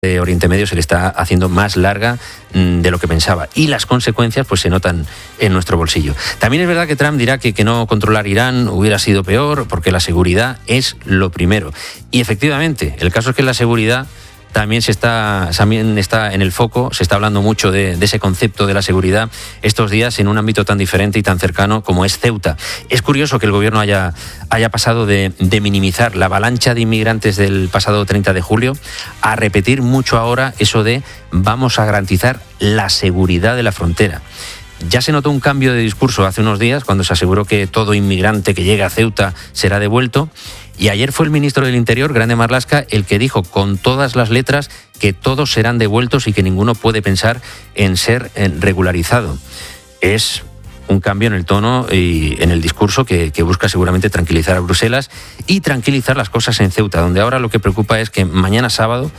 de Oriente Medio se le está haciendo más larga de lo que pensaba, y las consecuencias pues se notan en nuestro bolsillo. También es verdad que Trump dirá que no controlar Irán hubiera sido peor, porque la seguridad es lo primero. Y efectivamente, el caso es que la seguridad también está en el foco. Se está hablando mucho de ese concepto de la seguridad estos días en un ámbito tan diferente y tan cercano como es Ceuta. Es curioso que el gobierno haya pasado de minimizar la avalancha de inmigrantes del pasado 30 de julio a repetir mucho ahora eso de vamos a garantizar la seguridad de la frontera. Ya se notó un cambio de discurso hace unos días cuando se aseguró que todo inmigrante que llegue a Ceuta será devuelto. Y ayer fue el ministro del Interior, Grande Marlaska, el que dijo con todas las letras que todos serán devueltos y que ninguno puede pensar en ser regularizado. Es un cambio en el tono y en el discurso que busca seguramente tranquilizar a Bruselas y tranquilizar las cosas en Ceuta, donde ahora lo que preocupa es que mañana sábado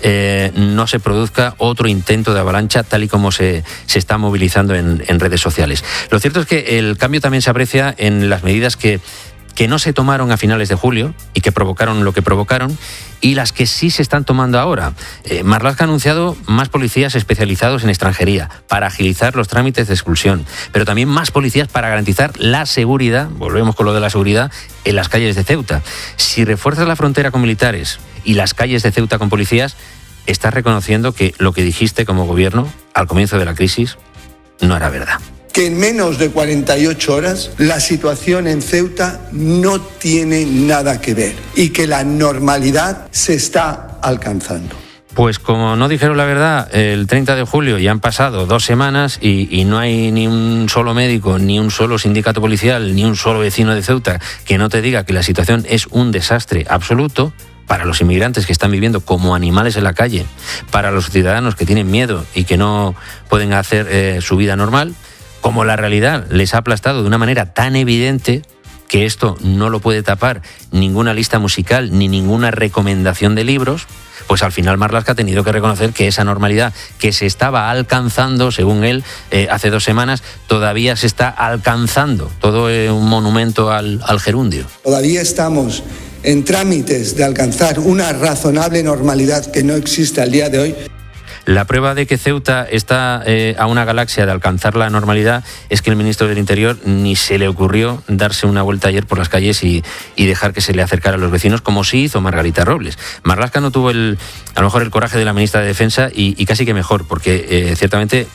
no se produzca otro intento de avalancha tal y como se está movilizando en redes sociales. Lo cierto es que el cambio también se aprecia en las medidas que no se tomaron a finales de julio y que provocaron lo que provocaron, y las que sí se están tomando ahora. Marlaska ha anunciado más policías especializados en extranjería para agilizar los trámites de expulsión, pero también más policías para garantizar la seguridad, volvemos con lo de la seguridad, en las calles de Ceuta. Si refuerzas la frontera con militares y las calles de Ceuta con policías, estás reconociendo que lo que dijiste como gobierno al comienzo de la crisis no era verdad. Que en menos de 48 horas la situación en Ceuta no tiene nada que ver y que la normalidad se está alcanzando. Pues como no dijeron la verdad el 30 de julio y han pasado 2 semanas y no hay ni un solo médico, ni un solo sindicato policial, ni un solo vecino de Ceuta que no te diga que la situación es un desastre absoluto para los inmigrantes que están viviendo como animales en la calle, para los ciudadanos que tienen miedo y que no pueden hacer su vida normal. Como la realidad les ha aplastado de una manera tan evidente que esto no lo puede tapar ninguna lista musical ni ninguna recomendación de libros, pues al final Marlaska ha tenido que reconocer que esa normalidad que se estaba alcanzando, según él, hace 2 semanas, todavía se está alcanzando. Todo un monumento al gerundio. Todavía estamos en trámites de alcanzar una razonable normalidad que no existe al día de hoy. La prueba de que Ceuta está a una galaxia de alcanzar la normalidad es que el ministro del Interior ni se le ocurrió darse una vuelta ayer por las calles y dejar que se le acercara a los vecinos, como sí hizo Margarita Robles. Marlaska no tuvo a lo mejor el coraje de la ministra de Defensa y casi que mejor, porque ciertamente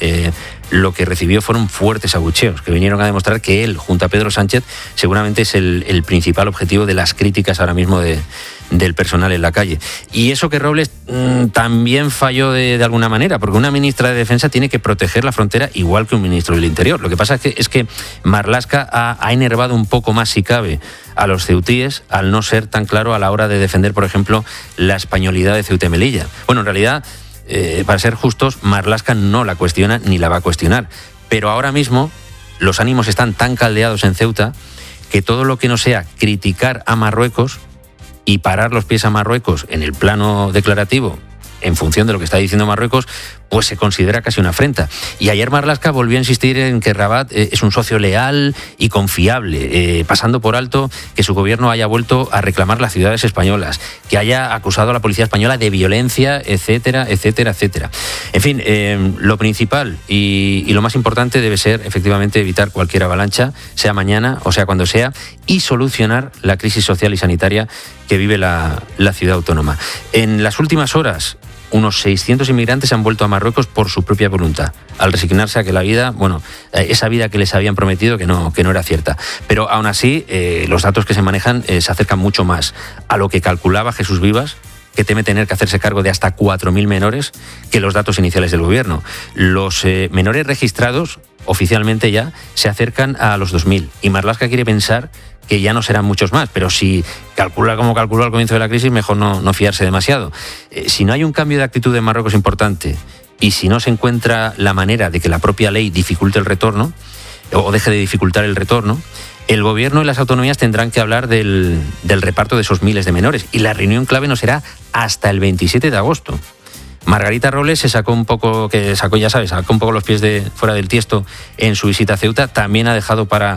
lo que recibió fueron fuertes abucheos que vinieron a demostrar que él, junto a Pedro Sánchez, seguramente es el principal objetivo de las críticas ahora mismo del personal en la calle. Y eso que Robles también falló de alguna manera, porque una ministra de Defensa tiene que proteger la frontera igual que un ministro del Interior. Lo que pasa es que Marlaska ha enervado un poco más, si cabe, a los ceutíes al no ser tan claro a la hora de defender, por ejemplo, la españolidad de Ceuta y Melilla. Bueno, en realidad, para ser justos, Marlaska no la cuestiona ni la va a cuestionar. Pero ahora mismo los ánimos están tan caldeados en Ceuta que todo lo que no sea criticar a Marruecos y parar los pies a Marruecos en el plano declarativo, en función de lo que está diciendo Marruecos, pues se considera casi una afrenta. Y ayer Marlaska volvió a insistir en que Rabat es un socio leal y confiable, pasando por alto que su gobierno haya vuelto a reclamar las ciudades españolas, que haya acusado a la policía española de violencia, etcétera, etcétera, etcétera. En fin, lo principal y lo más importante debe ser efectivamente evitar cualquier avalancha, sea mañana o sea cuando sea, y solucionar la crisis social y sanitaria que vive la ciudad autónoma. En las últimas horas, unos 600 inmigrantes han vuelto a Marruecos por su propia voluntad, al resignarse a que la vida, esa vida que les habían prometido que no era cierta. Pero aún así, los datos que se manejan se acercan mucho más a lo que calculaba Jesús Vivas, que teme tener que hacerse cargo de hasta 4.000 menores, que los datos iniciales del gobierno. Los menores registrados, oficialmente ya, se acercan a los 2.000. Y Marlaska quiere pensar que ya no serán muchos más, pero si calcula como calculó al comienzo de la crisis, mejor no fiarse demasiado. Si no hay un cambio de actitud en Marruecos importante y si no se encuentra la manera de que la propia ley dificulte el retorno o deje de dificultar el retorno, el gobierno y las autonomías tendrán que hablar del reparto de esos miles de menores, y la reunión clave no será hasta el 27 de agosto. Margarita Robles sacó un poco los pies fuera del tiesto en su visita a Ceuta. También ha dejado para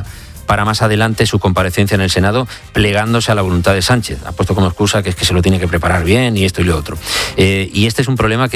para más adelante su comparecencia en el Senado, plegándose a la voluntad de Sánchez. Ha puesto como excusa que es que se lo tiene que preparar bien y esto y lo otro. Y este es un problema que